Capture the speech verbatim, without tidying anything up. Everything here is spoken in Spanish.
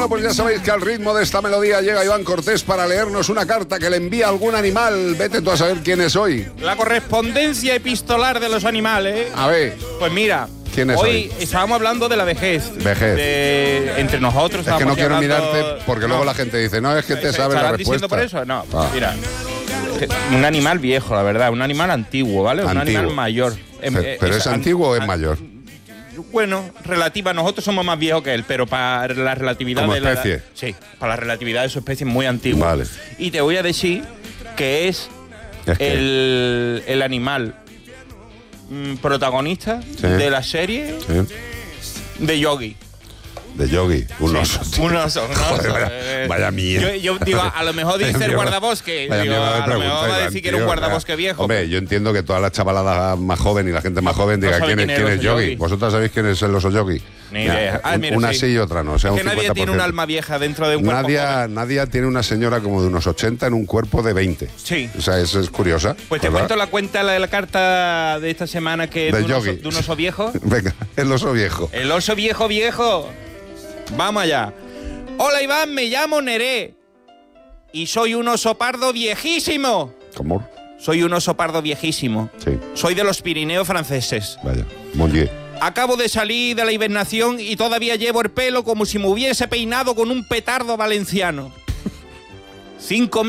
Bueno, pues ya sabéis que al ritmo de esta melodía llega Iván Cortés para leernos una carta que le envía algún animal. Vete tú a saber quién es hoy. La correspondencia epistolar de los animales. A ver. Pues mira, ¿quién es hoy, hoy? estábamos hablando de la vejez. Vejez. De, entre nosotros. Es que no quiero hablando, mirarte porque no, luego la gente dice, no, es que te sabes la respuesta. diciendo por eso? No, ah. mira. Un animal viejo, la verdad. Un animal antiguo, ¿vale? Antiguo. Un animal mayor. ¿Pero, pero es, es antiguo o es mayor? Bueno, relativa. Nosotros somos más viejos que él, pero para la relatividad ¿Como de la especie? Sí, para la relatividad de su especie es muy antiguo. Vale. Y te voy a decir que es, es que... el, el animal mm, protagonista sí. de la serie sí. de Yogi. De Yogi, un sí, oso. Tío. Un oso, un oso. Joder, vaya, eh, vaya mierda. Yo, yo digo, a lo mejor dice el guardabosque. Vaya Digo, mierda de a lo mejor pregunta, va a Iván, decir que tío, era un guardabosque vaya. viejo. Hombre, yo entiendo que toda la chavalada más joven y la gente más joven diga no quién, quién es, quién es Yogi. Yogi. ¿Vosotros sabéis quién es el oso Yogi? Ni idea. Ah, mira, una sí. sí y otra no. O sea, es un que nadie cincuenta por ciento. tiene un alma vieja dentro de un cuerpo Nadia, joven. Nadia tiene una señora como de unos ochenta en un cuerpo de veinte. Sí. O sea, eso es curiosa. Pues te ¿verdad? cuento la cuenta de la carta de esta semana que De de, un oso, Yogi. de un oso viejo. Venga, el oso viejo. El oso viejo viejo. Vamos allá. Hola Iván, me llamo Neré. Y soy un oso pardo viejísimo. ¿Cómo? Soy un oso pardo viejísimo. Sí. Soy de los Pirineos franceses. Vaya. Mon Dieu. Acabo de salir de la hibernación y todavía llevo el pelo como si me hubiese peinado con un petardo valenciano. Cinco